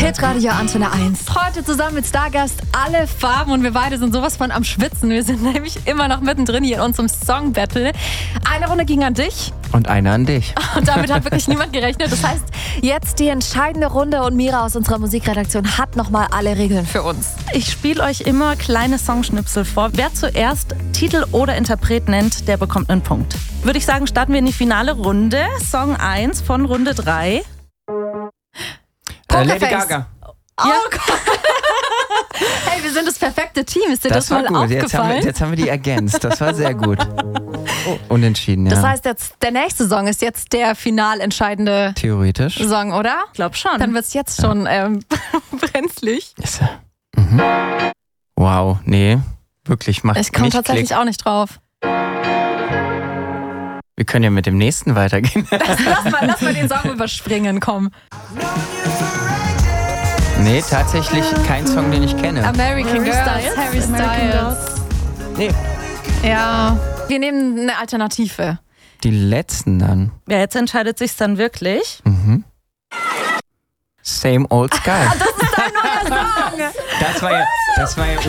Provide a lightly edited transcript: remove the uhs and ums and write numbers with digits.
Hitradio Antenne 1. Heute zusammen mit Stargast alle Farben und wir beide sind sowas von am Schwitzen. Wir sind nämlich immer noch mittendrin hier in unserem Song Battle. Eine Runde ging an dich. Und eine an dich. Und damit hat wirklich niemand gerechnet. Das heißt, jetzt die entscheidende Runde und Mira aus unserer Musikredaktion hat nochmal alle Regeln für uns. Ich spiele euch immer kleine Songschnipsel vor. Wer zuerst Titel oder Interpret nennt, der bekommt einen Punkt. Würde ich sagen, starten wir in die finale Runde. Song 1 von Runde 3. Lady Gaga. Oh Gott. Hey, wir sind das perfekte Team. Ist dir das war mal gut. aufgefallen? Jetzt haben wir die ergänzt. Das war sehr gut. Unentschieden, ja. Das heißt, jetzt, der nächste Song ist jetzt der final entscheidende Theoretisch. Song, oder? Ich glaube schon. Dann wird es jetzt schon brenzlig. Ist er. Mhm. Wow, nee. Wirklich, macht Ich komme nicht tatsächlich Klick. auch nicht drauf. Wir können ja mit dem nächsten weitergehen. Lass mal den Song überspringen, komm. Nee, tatsächlich kein Song, den ich kenne. American Girls, Styles? Harry American Styles. Nee. Ja, wir nehmen eine Alternative. Die letzten dann. Ja, jetzt entscheidet sich's dann wirklich. Same Old Sky. Das ist dein neuer Song. Das war ja